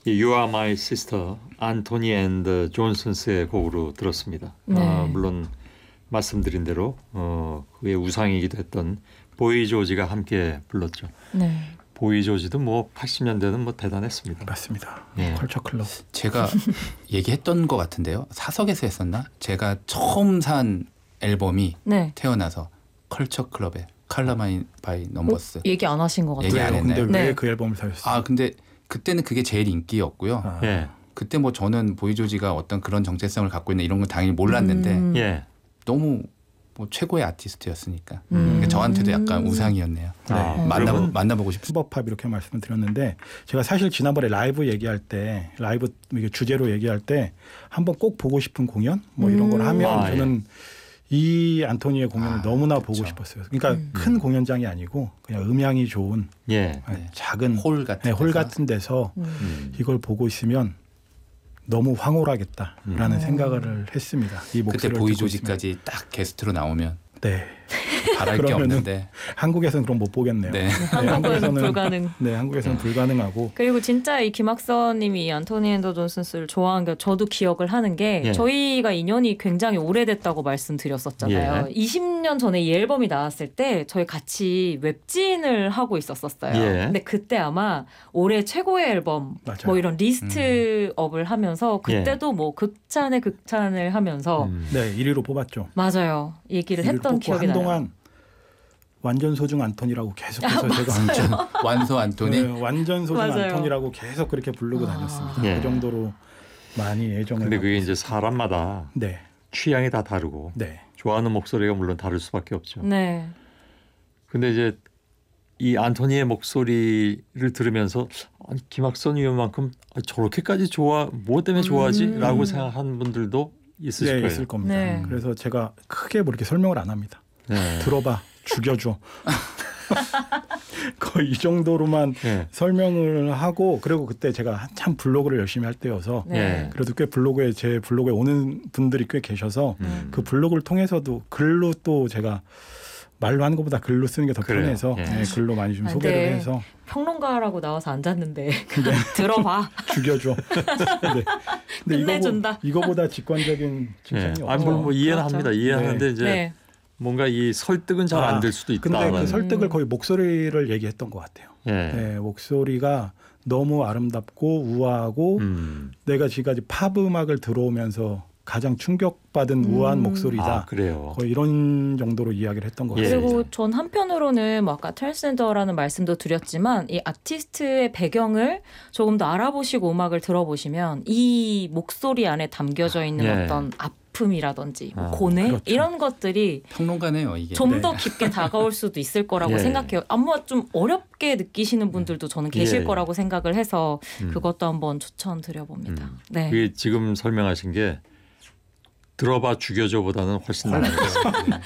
You Are My Sister, 안토니 앤드 존슨스의 곡으로 들었습니다. 네. 물론 말씀드린 대로 그의 우상이기도 했던 보이 조지가 함께 불렀죠. 네. 보이 조지도 뭐 80년대는 뭐 대단했습니다. 맞습니다. 예. 컬처 클럽. 제가 얘기했던 것 같은데요. 사석에서 했었나? 제가 처음 산 앨범이 네. 태어나서 컬처 클럽의 칼라마인 바이 넘버스. 얘기 안 하신 것 같아요. 얘기 안 했나요? 근데 왜 네. 그 앨범을 사셨어요? 아 근데 그때는 그게 제일 인기였고요. 아. 예, 그때 뭐 저는 보이 조지가 어떤 그런 정체성을 갖고 있는 이런 건 당연히 몰랐는데 예. 너무 뭐 최고의 아티스트였으니까 그러니까 저한테도 약간 우상이었네요. 아, 만나보고 싶습니다. 힙합 이렇게 말씀을 드렸는데 제가 사실 지난번에 라이브 얘기할 때 라이브 이게 주제로 얘기할 때 한번 꼭 보고 싶은 공연 뭐 이런 걸 하면 아, 저는 이 안토니의 공연을 너무나 보고 그렇죠. 싶었어요. 그러니까 큰 공연장이 아니고 그냥 음향이 좋은 예. 작은 홀 같은 홀 데서. 같은 데서 이걸 보고 있으면 너무 황홀하겠다라는 생각을 했습니다. 이 그때 목소리를 보이 듣고 조지까지 딱 게스트로 나오면 있으면. 네. 바랄 게 그러면은 없는데 한국에서는 그럼 못 보겠네요. 네. 한국은 불가능. 네, 한국에서는 불가능하고 그리고 진짜 이 김학선님이 이 안토니 앤더 존슨스를 좋아한 게 저도 기억을 하는 게 예. 저희가 인연이 굉장히 오래됐다고 말씀드렸었잖아요. 예. 20년 전에 이 앨범이 나왔을 때 저희 같이 웹진을 하고 있었어요. 예. 근데 그때 아마 올해 최고의 앨범 맞아요. 뭐 이런 리스트업을 하면서 그때도 뭐 극찬에 극찬을 하면서 네, 1위로 뽑았죠. 맞아요. 얘기를 1위로 했던 뽑고 기억이 나요. 한동안 완전 소중 안토니라고 계속해서 제가 완소 안토니 네, 완전 소중 맞아요. 안토니라고 계속 그렇게 부르고 다녔습니다. 예. 그 정도로 많이 애정을 근데 그게 갖고 이제 사람마다 네, 취향이 다 다르고 네, 좋아하는 목소리가 물론 다를 수밖에 없죠. 네. 근데 이제 이 안토니의 목소리를 들으면서 아니, 김학선 위원만큼 저렇게까지 뭐 때문에 좋아하지?라고 생각하는 분들도 있으실 네, 거예요. 있을 겁니다. 네. 그래서 제가 크게 뭐 이렇게 설명을 안 합니다. 네. 들어봐, 죽여줘. 거의 이 정도로만 네. 설명을 하고 그리고 그때 제가 한참 블로그를 열심히 할 때여서 네. 그래도 꽤 제 블로그에 오는 분들이 꽤 계셔서 그 블로그를 통해서도 글로 또 제가 말로 하는 것보다 글로 쓰는 게 더 그래요. 편해서 예. 네, 글로 많이 좀 아, 소개를 네. 해서 평론가라고 나와서 앉았는데 들어봐. 죽여줘. 네. 근데 끝내준다. 이거보다 직관적인 칭찬이 네. 없죠. 뭐 이해는 그렇죠. 합니다. 이해하는데 이제 네. 뭔가 이 설득은 잘 안 될 수도 있다. 근데 그 설득을 거의 목소리를 얘기했던 것 같아요. 예. 네, 목소리가 너무 아름답고 우아하고 내가 지금까지 팝 음악을 들어오면서 가장 충격받은 우아한 목소리다. 아, 그래요. 거의 이런 정도로 이야기를 했던 것 예. 같아요. 그리고 전 한편으로는 뭐 아까 트랜스젠더라는 말씀도 드렸지만 이 아티스트의 배경을 조금 더 알아보시고 음악을 들어보시면 이 목소리 안에 담겨져 있는 예. 어떤 아픔이라든지 뭐 아, 고뇌 그렇죠. 이런 것들이 평론가네요 이게. 좀 네. 더 깊게 다가올 수도 있을 거라고 예. 생각해요. 아마 좀 어렵게 느끼시는 분들도 저는 계실 예. 거라고 생각을 해서 그것도 한번 추천드려봅니다. 네. 그게 지금 설명하신 게 들어봐 죽여줘보다는 훨씬 나아요.